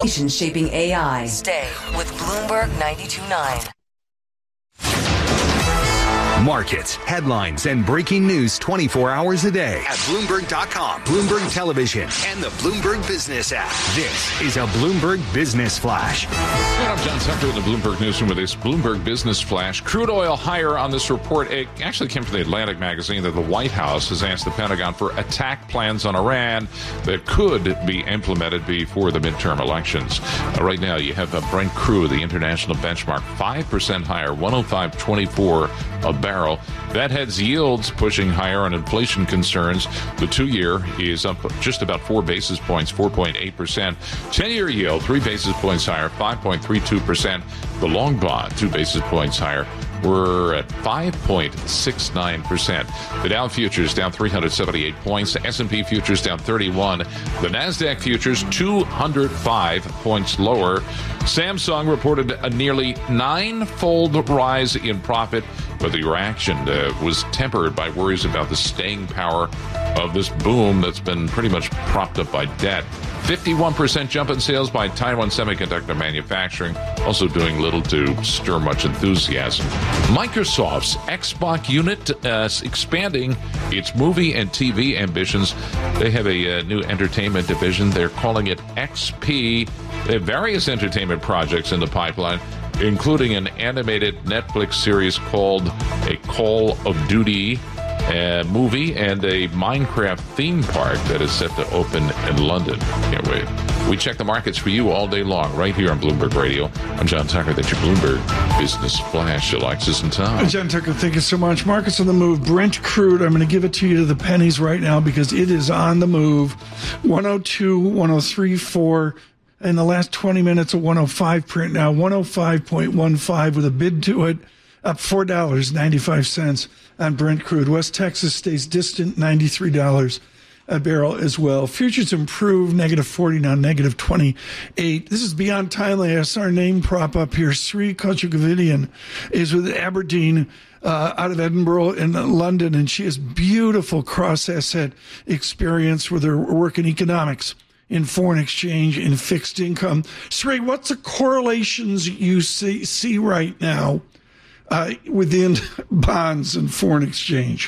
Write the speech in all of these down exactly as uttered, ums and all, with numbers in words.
Shaping A I. Stay with Bloomberg ninety-two point nine. Markets, headlines, and breaking news twenty-four hours a day at Bloomberg dot com, Bloomberg Television, and the Bloomberg Business app. This is a Bloomberg Business Flash. And I'm John Tucker in the Bloomberg Newsroom with this Bloomberg Business Flash. Crude oil higher on this report. It actually came from the Atlantic magazine that the White House has asked the Pentagon for attack plans on Iran that could be implemented before the midterm elections. Uh, right now, you have a Brent crude, the international benchmark, five percent higher, one oh five twenty-four a barrel. That heads yields pushing higher on inflation concerns. The two-year is up just about four basis points, four point eight percent. ten-year yield, three basis points higher, five point three two percent. The long bond, two basis points higher. We're at five point six nine percent. The Dow futures down three hundred seventy-eight points. The S and P futures down thirty-one. The NASDAQ futures two hundred five points lower. Samsung reported a nearly nine-fold rise in profit, but the reaction uh, was tempered by worries about the staying power of this boom that's been pretty much propped up by debt. fifty-one percent jump in sales by Taiwan Semiconductor Manufacturing, also doing little to stir much enthusiasm. Microsoft's Xbox unit uh, expanding its movie and T V ambitions. They have a uh, new entertainment division. They're calling it X P. They have various entertainment projects in the pipeline, including an animated Netflix series called A Call of Duty uh, movie and a Minecraft theme park that is set to open in London. Can't wait. We check the markets for you all day long right here on Bloomberg Radio. I'm John Tucker. That's your Bloomberg Business Flash. Alexis and Tom. John Tucker, thank you so much. Markets on the move. Brent crude, I'm going to give it to you to the pennies right now because it is on the move. one oh two, one oh three point four. In the last twenty minutes, a one oh five print now, one oh five point one five with a bid to it, up four dollars and ninety-five cents on Brent crude. West Texas stays distant, ninety-three dollars a barrel as well. Futures improve, negative forty now, negative twenty-eight. This is beyond timeliness. Our name prop up here, Sri Kochakovidian, is with Aberdeen uh, out of Edinburgh and London, and she has beautiful cross-asset experience with her work in economics, in foreign exchange, in fixed income. Sri, what's the correlations you see, see right now uh, within bonds and foreign exchange?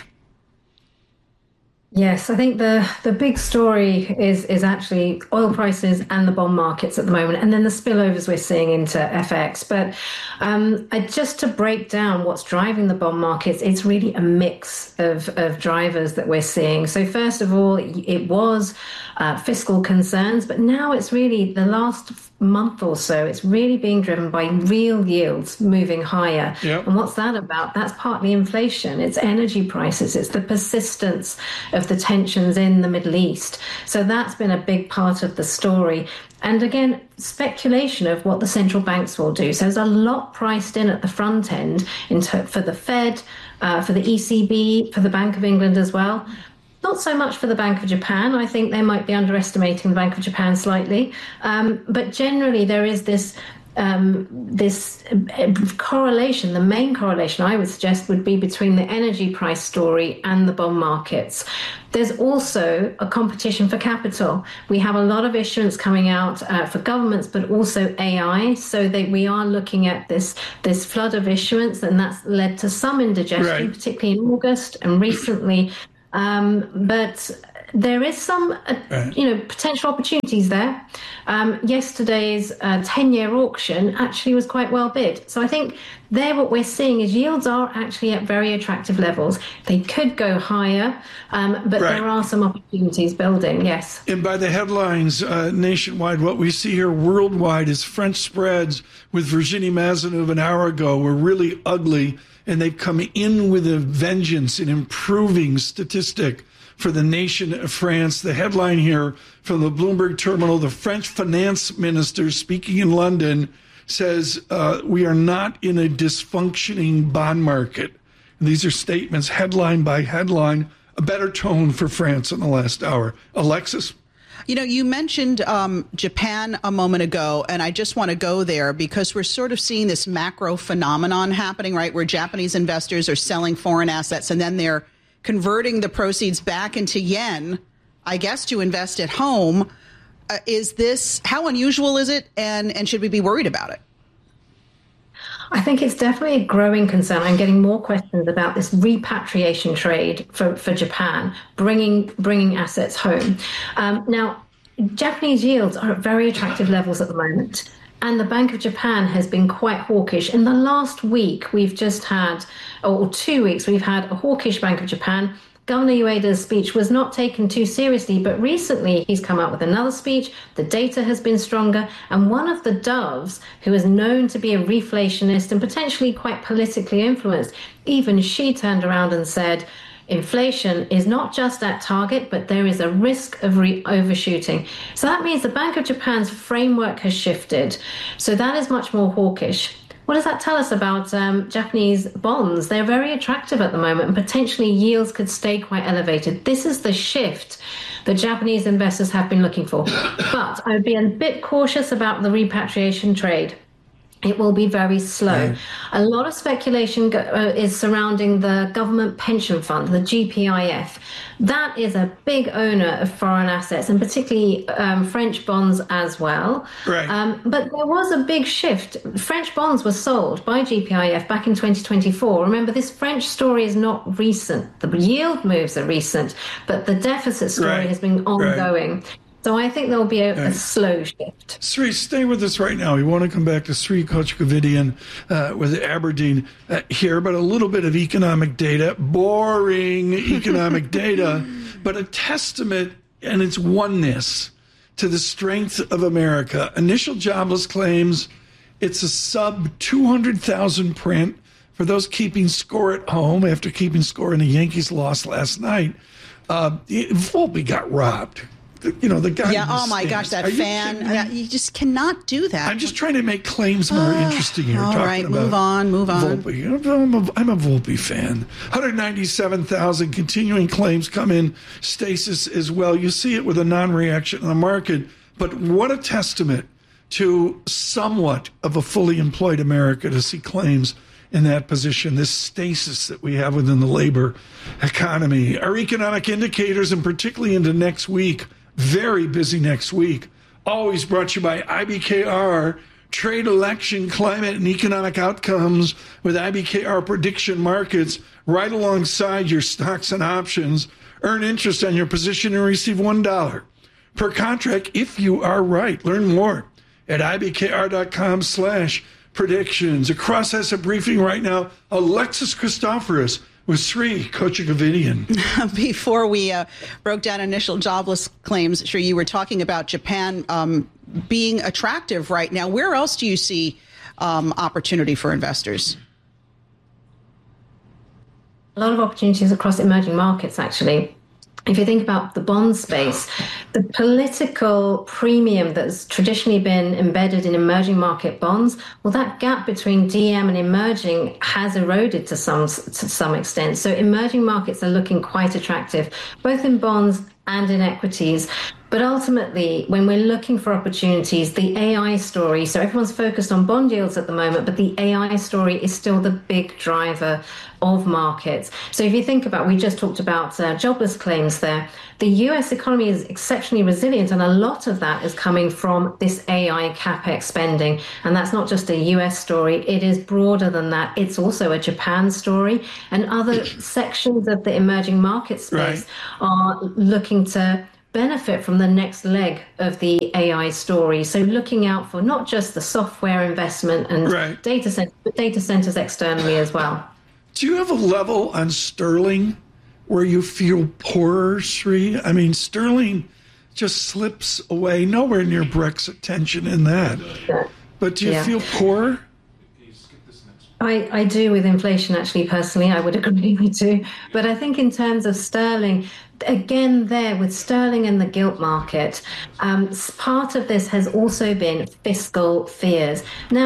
Yes, I think the, the big story is is actually oil prices and the bond markets at the moment, and then the spillovers we're seeing into F X. But um, I, just to break down what's driving the bond markets, it's really a mix of, of drivers that we're seeing. So first of all, it was uh, fiscal concerns, but now it's really the last month or so, it's really being driven by real yields moving higher. Yep. And what's that about? That's partly inflation. It's energy prices. It's the persistence of the tensions in the Middle East. So that's been a big part of the story. And again, speculation of what the central banks will do. So there's a lot priced in at the front end in ter- for the Fed, uh, for the E C B, for the Bank of England as well. Not so much for the Bank of Japan. I think they might be underestimating the Bank of Japan slightly. Um, but generally, there is this um, this correlation. The main correlation, I would suggest, would be between the energy price story and the bond markets. There's also a competition for capital. We have a lot of issuance coming out uh, for governments, but also A I. So that we are looking at this this flood of issuance, and that's led to some indigestion, right, particularly in August and recently. Um, but there is some, uh, right. you know, potential opportunities there. Um, yesterday's uh, ten-year auction actually was quite well bid. So I think there what we're seeing is yields are actually at very attractive levels. They could go higher, um, but right. there are some opportunities building, yes. And by the headlines uh, nationwide, what we see here worldwide is French spreads with Virginie Mazeneuve an hour ago were really ugly, and they've come in with a vengeance, an improving statistic for the nation of France. The headline here from the Bloomberg terminal, the French finance minister speaking in London says, uh, we are not in a dysfunctioning bond market. And these are statements headline by headline, a better tone for France in the last hour. Alexis? You know, you mentioned um, Japan a moment ago, and I just want to go there because we're sort of seeing this macro phenomenon happening, right, where Japanese investors are selling foreign assets and then they're converting the proceeds back into yen, I guess, to invest at home. uh, is this, how unusual is it, and, and should we be worried about it? I think it's definitely a growing concern. I'm getting more questions about this repatriation trade for, for Japan, bringing bringing assets home. Um, now, Japanese yields are at very attractive levels at the moment. And the Bank of Japan has been quite hawkish. In the last week, we've just had, or two weeks, we've had a hawkish Bank of Japan. Governor Ueda's speech was not taken too seriously, but recently he's come out with another speech. The data has been stronger. And one of the doves, who is known to be a reflationist and potentially quite politically influenced, even she turned around and said, inflation is not just at target, but there is a risk of re- overshooting. So that means the Bank of Japan's framework has shifted. So that is much more hawkish. What does that tell us about um, Japanese bonds? They're very attractive at the moment, and potentially yields could stay quite elevated. This is the shift that Japanese investors have been looking for. But I would be a bit cautious about the repatriation trade. It will be very slow. Right. A lot of speculation go, uh, is surrounding the government pension fund, the G P I F. That is a big owner of foreign assets, and particularly um, French bonds as well. Right. Um, but there was a big shift. French bonds were sold by G P I F back in twenty twenty-four. Remember, this French story is not recent. The yield moves are recent, but the deficit story right. has been ongoing. Right. So I think there will be a, right. a slow shift. Sri, stay with us right now. We want to come back to Sri Kochikovidian uh, with Aberdeen uh, here, but a little bit of economic data, boring economic data, but a testament and its oneness to the strength of America. Initial jobless claims, it's a sub two hundred thousand print. For those keeping score at home after keeping score in the Yankees loss last night, uh, Volpe got robbed. You know, the guy. Yeah, oh my gosh, that fan. You, you just cannot do that. I'm just trying to make claims more uh, interesting here. All talking right, about move on, move on. Volpe. I'm a, I'm a Volpe fan. one hundred ninety-seven thousand continuing claims come in stasis as well. You see it with a non-reaction in the market. But what a testament to somewhat of a fully employed America to see claims in that position, this stasis that we have within the labor economy. Our economic indicators, and particularly into next week, very busy next week. Always brought to you by I B K R, trade, election, climate, and economic outcomes with I B K R prediction markets right alongside your stocks and options. Earn interest on your position and receive one dollar per contract if you are right. Learn more at ibkr.com slash predictions. Across Asset Briefing right now, Alexis Christoforous with Sri Kochikovidian. Before we uh, broke down initial jobless claims, sure, you were talking about Japan um, being attractive right now. Where else do you see um, opportunity for investors? A lot of opportunities across emerging markets, actually. If you think about the bond space, the political premium that's traditionally been embedded in emerging market bonds, well, that gap between D M and emerging has eroded to some to some extent. So emerging markets are looking quite attractive, both in bonds and in equities. But ultimately, when we're looking for opportunities, the A I story, so everyone's focused on bond yields at the moment, but the A I story is still the big driver of markets. So if you think about, we just talked about uh, jobless claims there, the U S economy is exceptionally resilient, and a lot of that is coming from this A I capex spending. And that's not just a U S story, it is broader than that. It's also a Japan story, and other sections of the emerging market space right. are looking to benefit from the next leg of the A I story. So looking out for not just the software investment and right. data centers, but data centers externally as well. Do you have a level on sterling where you feel poorer, Sri? I mean, sterling just slips away, nowhere near Brexit tension in that. Yeah. But do you yeah. feel poor? I, I do with inflation, actually, personally. I would agree with you. But I think in terms of sterling, again, there with sterling and the gilt market, um, part of this has also been fiscal fears. Now,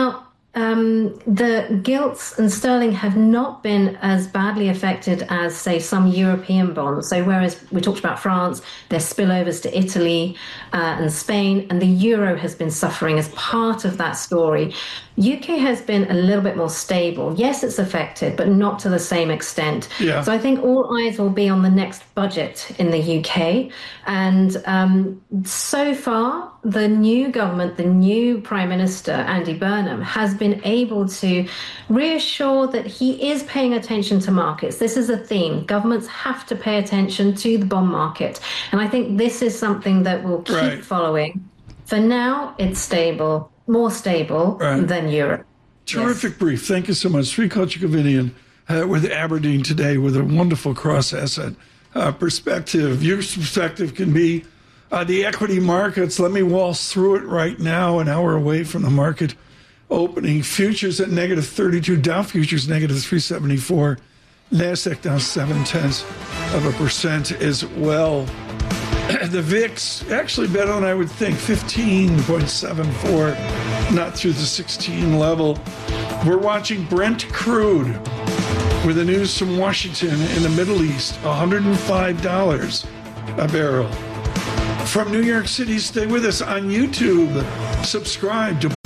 Um, the gilts and sterling have not been as badly affected as, say, some European bonds. So whereas we talked about France, there's spillovers to Italy uh, and Spain, and the euro has been suffering as part of that story. U K has been a little bit more stable. Yes, it's affected, but not to the same extent. Yeah. So I think all eyes will be on the next budget in the U K. And um, so far, the new government, the new Prime Minister, Andy Burnham, has been able to reassure that he is paying attention to markets. This is a theme. Governments have to pay attention to the bond market. And I think this is something that we'll keep Right. following. For now, it's stable, more stable Right. than Europe. Terrific Yes. brief. Thank you so much. Srikal Chikavidian uh, with Aberdeen today with a wonderful cross-asset uh, perspective. Your perspective can be uh, the equity markets. Let me waltz through it right now, an hour away from the market opening. Futures at negative thirty-two, Dow futures negative three seventy-four, NASDAQ down seven tenths of a percent as well. The V I X, actually better than I would think, fifteen point seven four, not through the sixteen level. We're watching Brent crude with the news from Washington in the Middle East, one hundred five dollars a barrel. From New York City, stay with us on YouTube. Subscribe to